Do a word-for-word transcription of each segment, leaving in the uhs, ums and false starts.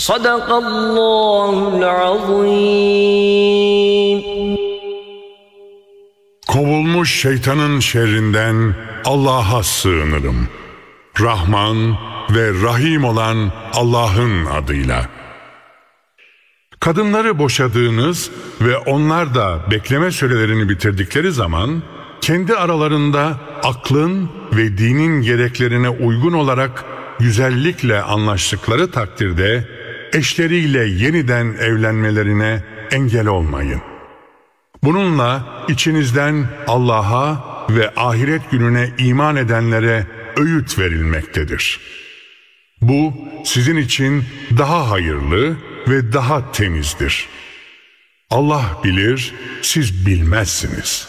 Sadakallahul azim. Kovulmuş şeytanın şerrinden Allah'a sığınırım. Rahman ve Rahim olan Allah'ın adıyla. Kadınları boşadığınız ve onlar da bekleme sürelerini bitirdikleri zaman kendi aralarında aklın ve dinin gereklerine uygun olarak güzellikle anlaştıkları takdirde eşleriyle yeniden evlenmelerine engel olmayın. Bununla içinizden Allah'a ve ahiret gününe iman edenlere öğüt verilmektedir. Bu sizin için daha hayırlı ve daha temizdir. Allah bilir, siz bilmezsiniz.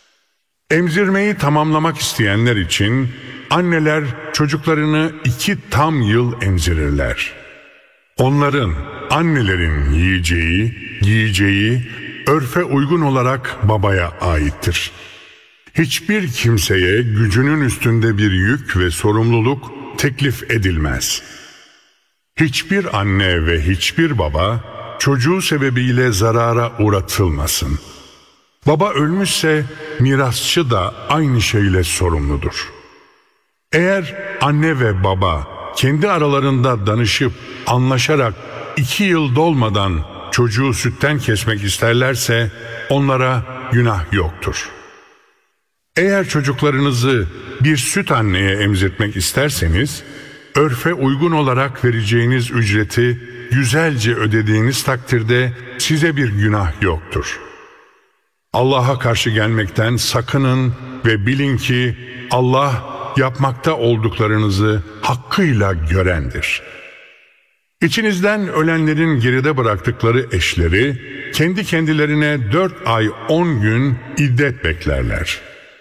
Emzirmeyi tamamlamak isteyenler için anneler çocuklarını iki tam yıl emzirirler. Onların, annelerin yiyeceği, giyeceği, örfe uygun olarak babaya aittir. Hiçbir kimseye gücünün üstünde bir yük ve sorumluluk teklif edilmez. Hiçbir anne ve hiçbir baba çocuğu sebebiyle zarara uğratılmasın. Baba ölmüşse mirasçı da aynı şeyle sorumludur. Eğer anne ve baba kendi aralarında danışıp anlaşarak iki yıl dolmadan çocuğu sütten kesmek isterlerse onlara günah yoktur. Eğer çocuklarınızı bir süt anneye emzirtmek isterseniz, örfe uygun olarak vereceğiniz ücreti güzelce ödediğiniz takdirde size bir günah yoktur. Allah'a karşı gelmekten sakının ve bilin ki Allah yapmakta olduklarınızı hakkıyla görendir. İçinizden ölenlerin geride bıraktıkları eşleri kendi kendilerine dört ay on gün iddet beklerler.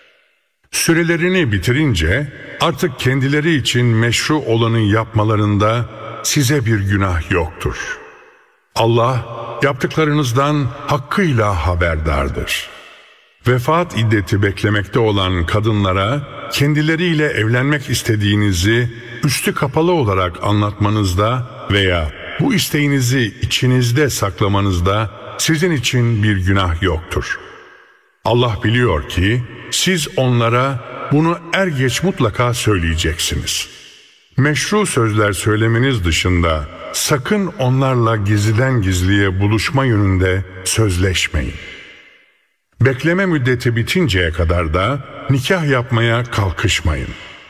Sürelerini bitirince artık kendileri için meşru olanı yapmalarında size bir günah yoktur. Allah yaptıklarınızdan hakkıyla haberdardır. Vefat iddeti beklemekte olan kadınlara kendileriyle evlenmek istediğinizi üstü kapalı olarak anlatmanızda veya bu isteğinizi içinizde saklamanızda sizin için bir günah yoktur. Allah biliyor ki siz onlara bunu er geç mutlaka söyleyeceksiniz. Meşru sözler söylemeniz dışında sakın onlarla gizliden gizliye buluşma yönünde sözleşmeyin. Bekleme müddeti bitinceye kadar da nikah yapmaya kalkışmayın.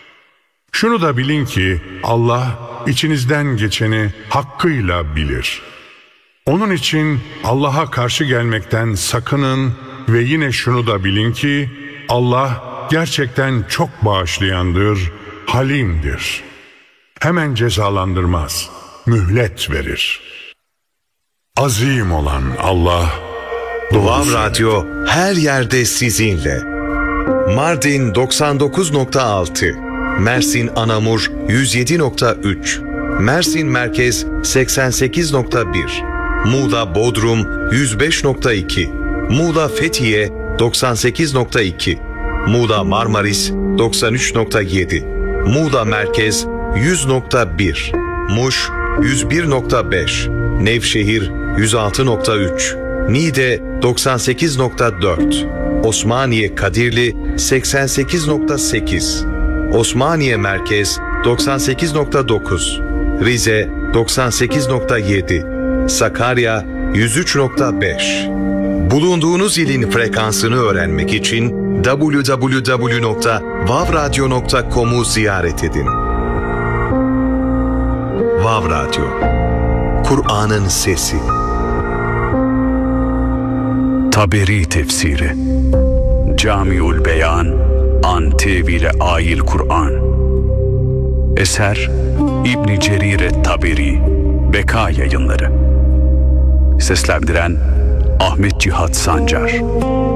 Şunu da bilin ki Allah içinizden geçeni hakkıyla bilir. Onun için Allah'a karşı gelmekten sakının ve yine şunu da bilin ki Allah gerçekten çok bağışlayandır, halimdir. Hemen cezalandırmaz, mühlet verir. Azim olan Allah, Vav Radyo her yerde sizinle. Mardin doksan dokuz nokta altı, Mersin Anamur yüz yedi nokta üç, Mersin Merkez seksen sekiz nokta bir, Muğla Bodrum yüz beş nokta iki, Muğla Fethiye doksan sekiz nokta iki, Muğla Marmaris doksan üç nokta yedi, Muğla Merkez yüz nokta bir, Muş yüz bir nokta beş, Nevşehir yüz altı nokta üç, Niğde doksan sekiz nokta dört, Osmaniye Kadirli seksen sekiz nokta sekiz, Osmaniye Merkez doksan sekiz nokta dokuz, Rize doksan sekiz nokta yedi, Sakarya yüz üç nokta beş. Bulunduğunuz ilin frekansını öğrenmek için double-u double-u double-u nokta vav radyo nokta com'u ziyaret edin. Vav Radyo, Kur'an'ın sesi. Taberi tefsiri Camiül Beyan An Tevile Ayil Kur'an. Eser İbn Cerir Taberi, Beka Yayınları. Seslendiren Ahmet Cihat Sancar.